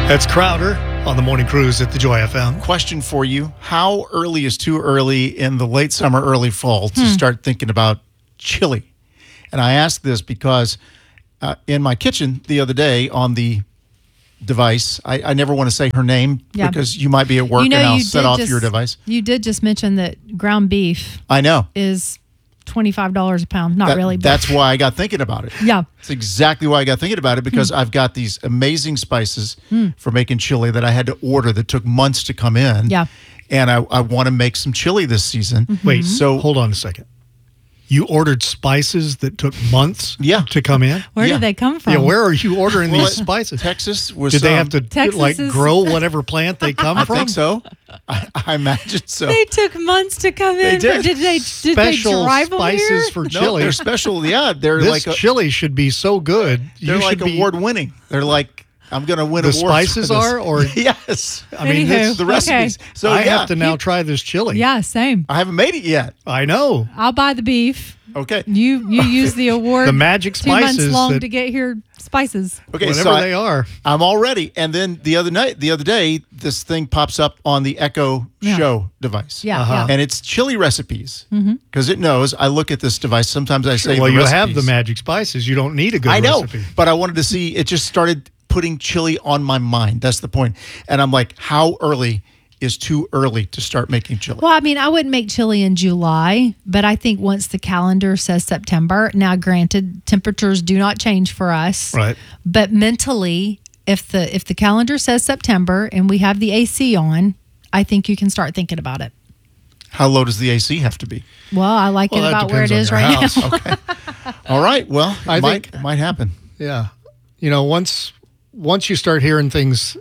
That's Crowder on the Morning Cruise at the Joy FM. Question for you. How early is too early in the late summer, early fall to start thinking about chili? And I ask this because in my kitchen the other day on the device, I never want to say her name because you might be at work and I'll set off your device. You did just mention that ground beef I know. is $25 a pound. Not really. But That's why I got thinking about it. yeah. That's exactly why I got thinking about it, because I've got these amazing spices for making chili that I had to order that took months to come in. Yeah. And I want to make some chili this season. Wait, so hold on a second. You ordered spices that took months to come in? Where did they come from? Yeah, where are you ordering these spices? Texas was. Did they have to grow whatever plant they come from? I think so. I imagine so. They took months to come in. Did. Did they Special drive them here? spices for chili. No, they're special. Yeah, they're this like chili should be so good. They're like award winning. They're like, I'm going to win awards. The spices are, or yes. I mean, Anywho, the recipes. okay. So I have to now try this chili. Yeah, same. I haven't made it yet. I know. I'll buy the beef. Okay. You use the award. The magic 2 months spices long to get here spices. Okay, whatever they are. I'm all ready. And then the other day, this thing pops up on the Echo Show device. Yeah, yeah. And it's chili recipes. Because it knows I look at this device. Sometimes I say, well, you recipes. have the magic spices. You don't need a good I know, recipe. but I wanted to see, it just started putting chili on my mind. That's the point. And I'm like, how early is too early to start making chili? Well, I mean, I wouldn't make chili in July, but I think once the calendar says September, now granted, temperatures do not change for us. Right. But mentally, if the calendar says September and we have the AC on, I think you can start thinking about it. How low does the AC have to be? Well, I like it that about where it depends is on your right house. now. Okay. All right. Well, it might happen. Yeah. You know, once you start hearing things,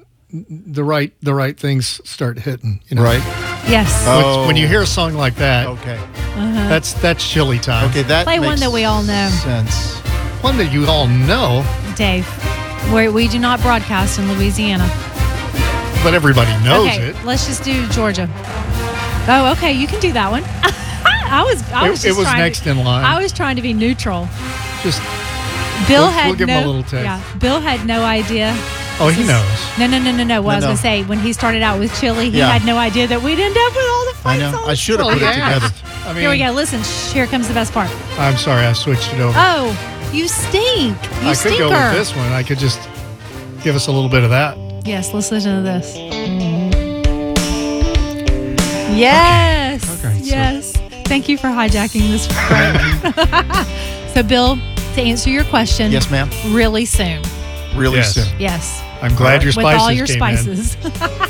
the right things start hitting. You know? Right. Yes. When you hear a song like that, Okay. that's chili time. Okay. That Play one makes that we all know. sense. One that you all know, Dave, where we do not broadcast in Louisiana. but everybody knows Okay, it. let's just do Georgia. Oh, okay, you can do that one. It was next in line. I was trying to be neutral. Just Bill we'll give him a little tip. Yeah, Bill had no idea. he knows. No. What I was going to say, when he started out with chili, he had no idea that we'd end up with all the I fight know. songs. I should have Well, put it yeah. together. I mean, Here we go. Listen, here comes the best part. I'm sorry, I switched it over. Oh, you stink. You I stinker. could go with this one. I could just give us a little bit of that. Yes, let's listen to this. Yes. Okay, so- Yes. Thank you for hijacking this break. So, Bill, to answer your question, Yes, ma'am. really soon. Really Yes. soon. Yes. I'm glad your With spices all your came in. spices.